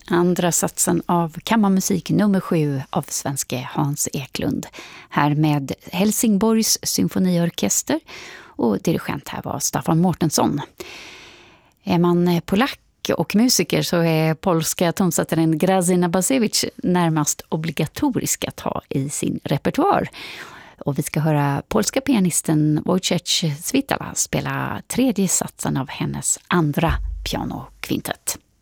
Andra satsen av kammarmusik nummer 7 av svenske Hans Eklund. Här med Helsingborgs symfoniorkester och dirigent här var Staffan Mårtensson. Är man polack och musiker så är polska tonsättaren Grażyna Basiewicz närmast obligatorisk att ha i sin repertoar. Och vi ska höra polska pianisten Wojciech Świtala spela tredje satsen av hennes andra pianokvintett.